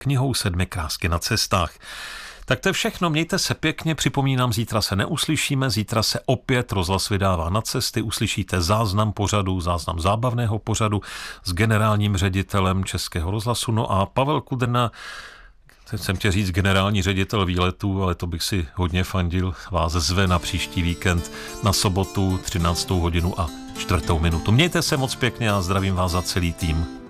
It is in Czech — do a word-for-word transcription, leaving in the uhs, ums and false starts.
knihou Sedmi krásky na cestách. Tak to je všechno, mějte se pěkně, připomínám, zítra se neuslyšíme, zítra se opět rozhlas vydává na cesty, uslyšíte záznam pořadu, záznam zábavného pořadu s generálním ředitelem Českého rozhlasu, no a Pavel Kudrna, chcem tě říct generální ředitel výletů, ale to bych si hodně fandil, vás zve na příští víkend na sobotu třináctou hodinu a čtvrtou minutu. Mějte se moc pěkně a zdravím vás za celý tým.